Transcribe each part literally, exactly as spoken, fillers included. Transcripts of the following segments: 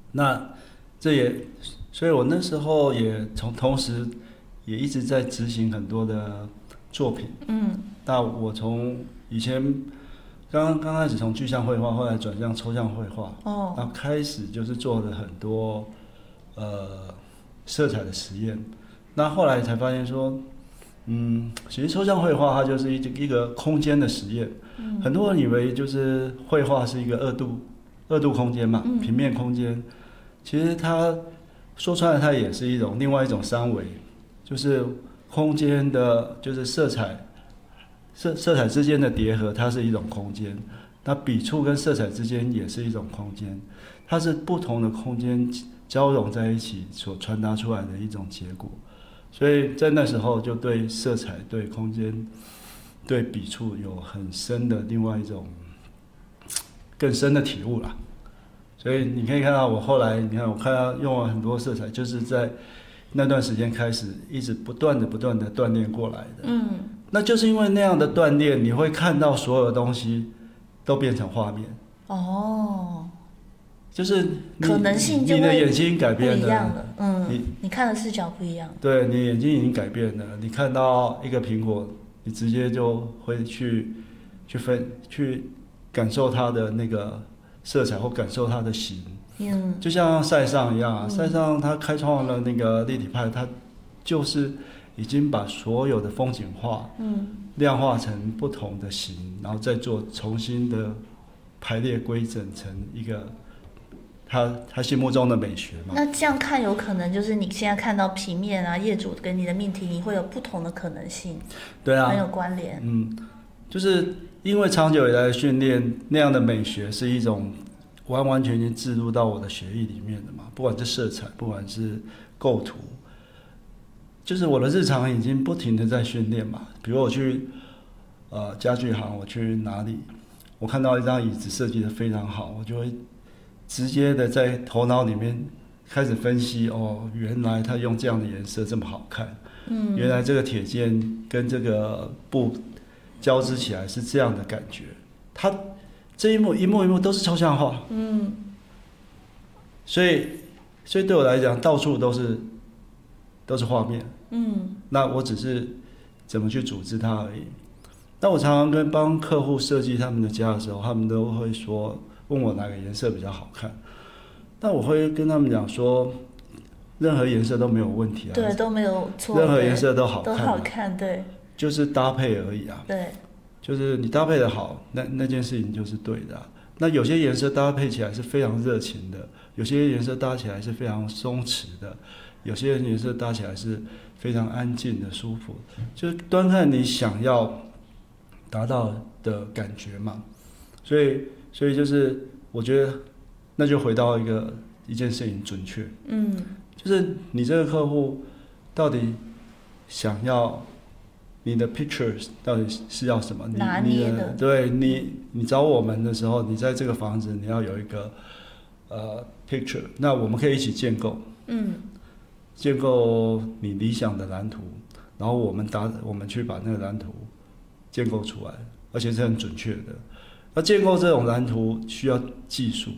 那这也，所以我那时候也从同时也一直在执行很多的作品。 嗯， 那我从以前刚刚开始从具象绘画，后来转向抽象绘画， 哦， 然后开始就是做了很多呃色彩的实验。那后来才发现说，嗯，其实抽象绘画它就是一一个空间的实验。嗯，很多人以为就是绘画是一个二度二度空间嘛， 嗯， 平面空间。其实它说穿了，它也是一种另外一种三维，就是空间的，就是色彩。色色彩之间的叠合，它是一种空间；那笔触跟色彩之间也是一种空间，它是不同的空间交融在一起所传达出来的一种结果。所以在那时候就对色彩、对空间、对笔触有很深的另外一种更深的体悟啦。所以你可以看到我后来，你看我看到用了很多色彩，就是在那段时间开始一直不断的、不断的锻炼过来的。 嗯。 那就是因为那样的锻炼，你会看到所有的东西都变成画面。 哦， 就是可能性就会你的眼睛改变了， 不一样了。嗯， 你你看的视角不一样。 对，你眼睛已经改变了。你看到一个苹果，你直接就会去去分去感受它的那个色彩，或感受它的形。 嗯， 就像塞尚一样啊，塞尚他开创了那个立体派，他就是已经把所有的风景画，嗯，量化成不同的形，然后再做重新的排列规整成一个他他心目中的美学嘛。 那这样看，有可能就是你现在看到平面啊，业主给你的命题，你会有不同的可能性。 对啊， 很有关联。 嗯，就是因为长久以来的训练，那样的美学是一种完完全全置入到我的血液里面的嘛，不管是色彩，不管是构图。就是我的日常已经不停的在训练嘛，比如我去呃家具行，我去哪里，我看到一张椅子设计的非常好，我就会直接的在头脑里面开始分析，哦，原来他用这样的颜色这么好看，嗯，原来这个铁件跟这个布交织起来是这样的感觉，它这一幕一幕一幕都是抽象画，嗯，所以所以对我来讲，到处都是都是画面。嗯，那我只是怎么去组织它而已。那我常常跟帮客户设计他们的家的时候，他们都会说问我哪个颜色比较好看。那我会跟他们讲说，任何颜色都没有问题啊， 对，都没有错， 任何颜色都好看， 都好看，对， 就是搭配而已啊。 对， 就是你搭配的好，那那件事情就是对的啊。那有些颜色搭配起来是非常热情的，有些颜色搭起来是非常松弛的，有些颜色搭起来是非常安静的、舒服，就端看你想要达到的感觉嘛。所以，所以就是我觉得，那就回到一个一件事情准确，嗯，就是你这个客户到底想要你的 pictures 到底是要什么？你拿捏的， 对你，你找我们的时候，你在这个房子你要有一个呃 picture， 那我们可以一起建构，嗯。建构你理想的蓝图，然后我们打我们去把那个蓝图建构出来，而且是很准确的。那建构这种蓝图需要技术，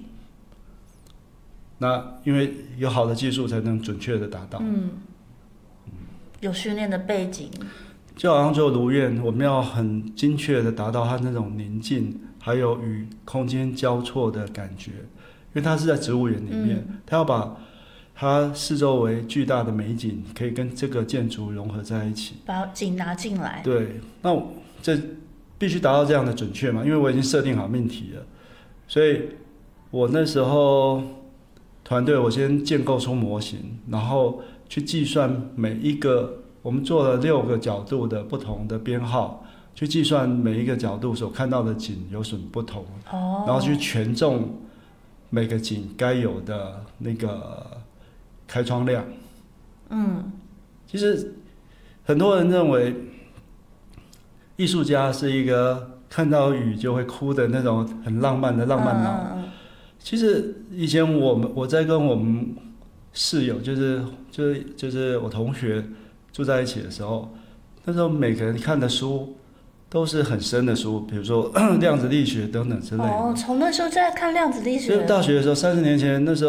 那因为有好的技术才能准确的达到。嗯， 有训练的背景， 就好像做如愿，我们要很精确的达到它那种宁静，还有与空间交错的感觉，因为它是在植物园里面，嗯、它要把它四周围巨大的美景可以跟这个建筑融合在一起， 把景拿进来。 对，那这必须达到这样的准确嘛，因为我已经设定好命题了，所以我那时候团队我先建构出模型，然后去计算每一个，我们做了六个角度的不同的编号，去计算每一个角度所看到的景有什么不同，哦、然后去权重每个景该有的那个开窗量。嗯，其实很多人认为艺术家是一个看到雨就会哭的那种很浪漫的浪漫脑。嗯、其实以前我们我在跟我们室友，就是就是就是我同学住在一起的时候，那时候每个人看的书都是很深的书，比如说量子力学等等之类的。 哦，从那时候就在看量子力学。 所以大学的时候，三十年前那时候。